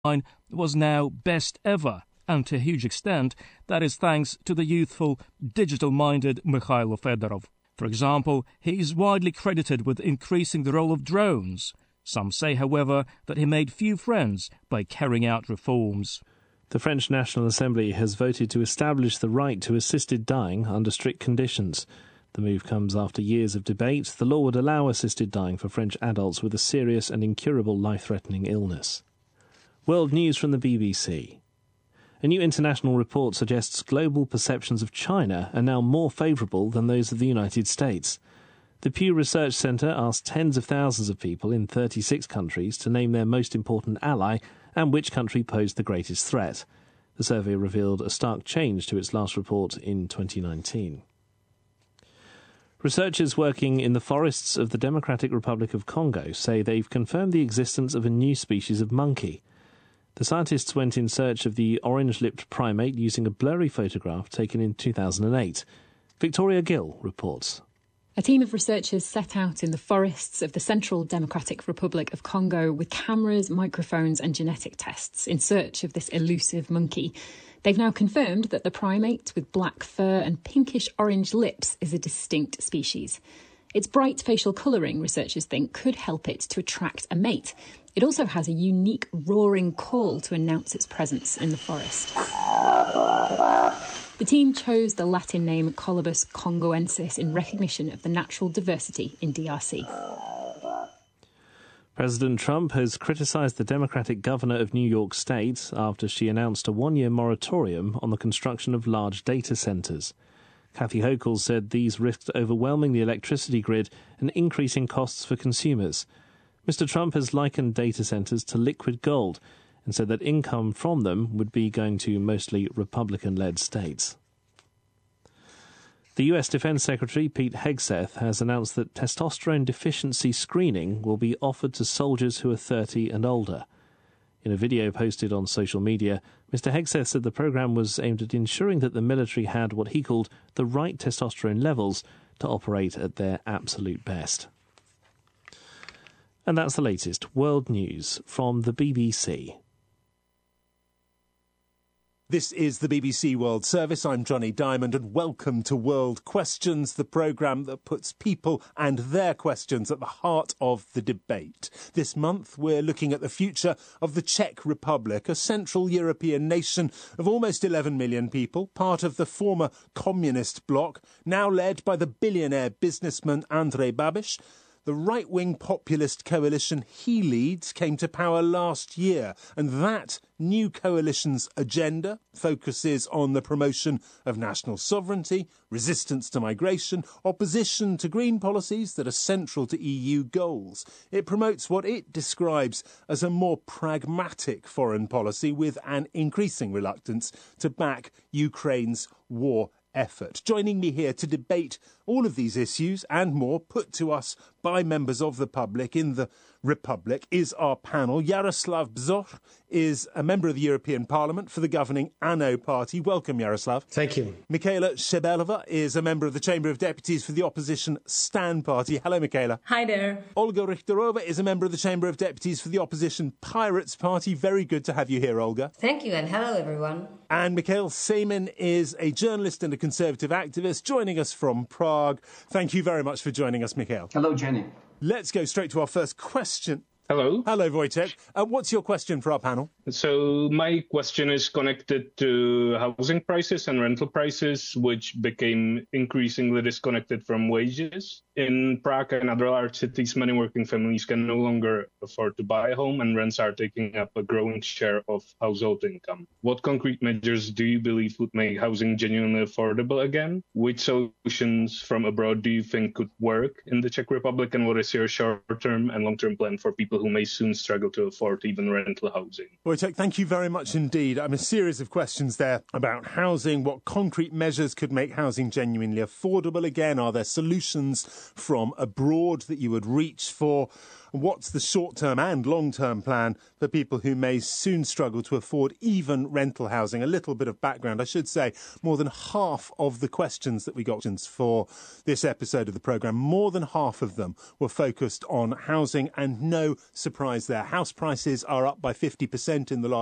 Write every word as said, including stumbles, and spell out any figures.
was now best ever, and to a huge extent, that is thanks to the youthful, digital-minded Mikhailo Fedorov. For example, he is widely credited with increasing the role of drones. Some say, however, that he made few friends by carrying out reforms. The French National Assembly has voted to establish the right to assisted dying under strict conditions. The move comes after years of debate. The law would allow assisted dying for French adults with a serious and incurable life-threatening illness. World news from the B B C. A new international report suggests global perceptions of China are now more favourable than those of the United States. The Pew Research Centre asked tens of thousands of people in thirty-six countries to name their most important ally and which country posed the greatest threat. The survey revealed a stark change to its last report in twenty nineteen. Researchers working in the forests of the Democratic Republic of Congo say they've confirmed the existence of a new species of monkey. The scientists went in search of the orange-lipped primate using a blurry photograph taken in two thousand eight. Victoria Gill reports. A team of researchers set out in the forests of the Central Democratic Republic of Congo with cameras, microphones and genetic tests in search of this elusive monkey. They've now confirmed that the primate with black fur and pinkish-orange lips is a distinct species. Its bright facial colouring, researchers think, could help it to attract a mate. It also has a unique roaring call to announce its presence in the forest. The team chose the Latin name Colobus congoensis in recognition of the natural diversity in D R C. President Trump has criticised the Democratic governor of New York State after she announced a one-year moratorium on the construction of large data centres. Kathy Hochul said these risked overwhelming the electricity grid and increasing costs for consumers. Mister Trump has likened data centres to liquid gold and said that income from them would be going to mostly Republican-led states. The U S Defense Secretary Pete Hegseth has announced that testosterone deficiency screening will be offered to soldiers who are thirty and older. In a video posted on social media, Mister Hegseth said the programme was aimed at ensuring that the military had what he called the right testosterone levels to operate at their absolute best. And that's the latest world news from the B B C. This is the B B C World Service. I'm Johnny Diamond and welcome to World Questions, the programme that puts people and their questions at the heart of the debate. This month we're looking at the future of the Czech Republic, a Central European nation of almost eleven million people, part of the former communist bloc, now led by the billionaire businessman Andrej Babiš. The right-wing populist coalition he leads came to power last year, and that new coalition's agenda focuses on the promotion of national sovereignty, resistance to migration, opposition to green policies that are central to E U goals. It promotes what it describes as a more pragmatic foreign policy with an increasing reluctance to back Ukraine's war effort. Joining me here to debate all of these issues and more put to us by members of the public in the Republic is our panel. Jaroslav Bzoch is a member of the European Parliament for the governing ANO party. Welcome, Jaroslav. Thank you. Michaela Shebelova is a member of the Chamber of Deputies for the opposition Stan party. Hello, Michaela. Hi there. Olga Richterova is a member of the Chamber of Deputies for the opposition Pirates party. Very good to have you here, Olga. Thank you, and hello, everyone. And Mikhail Seymin is a journalist and a conservative activist joining us from Prague. Thank you very much for joining us, Mikhail. Hello, Jenny. Let's go straight to our first question. Hello. Hello, Wojtek. Uh, what's your question for our panel? So my question is connected to housing prices and rental prices, which became increasingly disconnected from wages. In Prague and other large cities, many working families can no longer afford to buy a home, and rents are taking up a growing share of household income. What concrete measures do you believe would make housing genuinely affordable again? Which solutions from abroad do you think could work in the Czech Republic, and what is your short-term and long-term plan for people who may soon struggle to afford even rental housing? Wojtek, thank you very much indeed. I'm a series of questions there about housing. What concrete measures could make housing genuinely affordable again? Are there solutions from abroad that you would reach for? And what's the short-term and long-term plan for people who may soon struggle to afford even rental housing? A little bit of background. I should say more than half of the questions that we got for this episode of the programme, more than half of them were focused on housing, and no surprise there. House prices are up by fifty percent in the last